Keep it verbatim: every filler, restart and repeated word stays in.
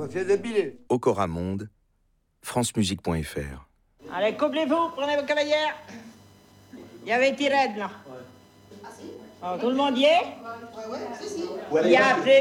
c'est débile. Okora Monde, francemusique point f r. Allez, couplez-vous, prenez vos cavalières. Il y avait Tirède, là. Ah si? Alors, tout le monde y est? Ouais, ouais, si, si. Il y a appelé